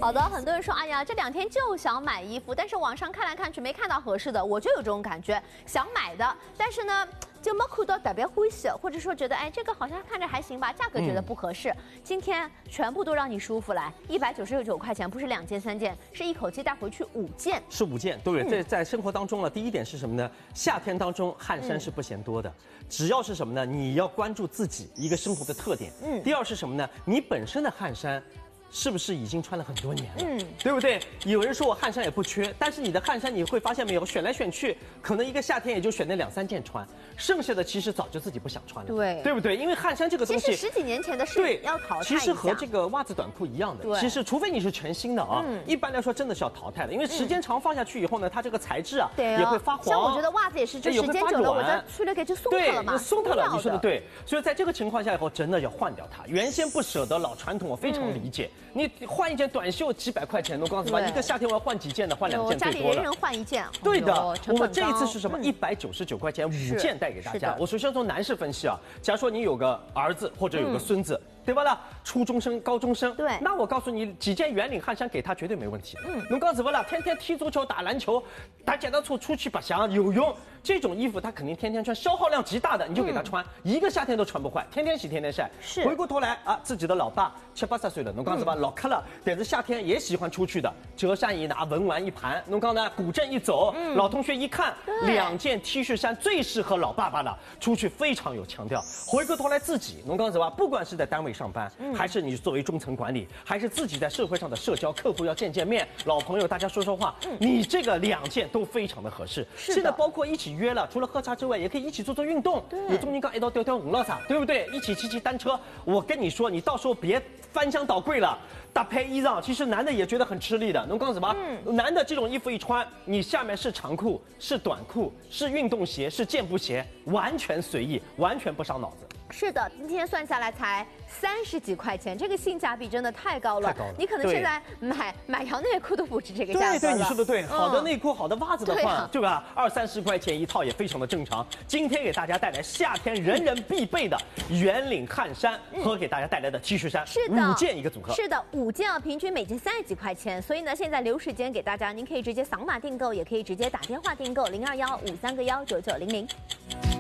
好的，很多人说，哎呀，这2天就想买衣服，但是网上看来看去没看到合适的，我就有这种感觉，想买的，但是呢。就没看到特别欢喜，或者说觉得哎这个好像看着还行吧，价格觉得不合适。今天全部都让你舒服来，199块钱，不是2件3件，是一口气带回去5件。 是5件，对。在生活当中呢，第一点是什么呢？夏天当中汗衫是不嫌多的，只要是什么呢？你要关注自己一个生活的特点。第二是什么呢？你本身的汗衫。是不是已经穿了很多年了？对不对？有人说我汗衫也不缺，但是你的汗衫你会发现没有，选来选去，可能一个夏天也就选那2、3件穿，剩下的其实早就自己不想穿了，对不对？因为汗衫这个东西， 其实10几年前的事要淘汰一下。 其实和这个袜子短裤一样的，其实除非你是全新的啊，一般来说真的是要淘汰的，因为时间长放下去以后呢，它这个材质啊也会发黄。 像我觉得袜子也是，就时间久了，我再去了给就松脱了嘛， 松脱了，你说的对。所以在这个情况下以后，真的要换掉它。原先不舍得老传统，我非常理解。你换一件短袖几百块钱，我告诉你吧，一个夏天我要换几件的，换2件最多了。 家里人人换1件。 对的，我们这一次是什么？199块钱5件带给大家。我首先从男士分析啊，假如说你有个儿子或者有个孙子。对吧啦？初中生、高中生， 对， 那我告诉你，几件圆领汗衫给他绝对没问题。侬讲什么啦？天天踢足球、打篮球、打剪刀车、出去白相、游泳，这种衣服他肯定天天穿，消耗量极大的，你就给他穿，一个夏天都穿不坏，天天洗天天晒。 是。 回过头来啊，自己的老爸7、80岁了，侬讲什么老克了，但是夏天也喜欢出去的，折扇一拿，文玩一盘，侬讲呢，古镇一走，老同学一看，2件 T 恤衫最适合老爸爸了，出去非常有腔调。回过头来自己，侬讲什么？不管是在单位上班，还是你作为中层管理，还是自己在社会上的社交，客户要见面，老朋友大家说说话，你这个2件都非常的合适。现在包括一起约了，除了喝茶之外，也可以一起做做运动。有中间刚一道吊舞了啥，对不对？一起骑单车。我跟你说，你到时候别翻箱倒柜了。搭配衣裳，其实男的也觉得很吃力的。侬讲什么？男的这种衣服一穿，你下面是长裤、是短裤、是运动鞋、是健步鞋，完全随意，完全不伤脑子。 是的，今天算下来才30几块钱，这个性价比真的太高了。你可能现在买条内裤都不止这个价格了。 对，你说的对，好的内裤、好的袜子的话，对吧？20、30块钱一套也非常的正常。今天给大家带来夏天人人必备的圆领汗衫和给大家带来的 T 恤衫，是的，5件一个组合。是的 ，5件啊，平均每件30几块钱。所以呢，现在留时间给大家，您可以直接扫码订购，也可以直接打电话订购，0215319900。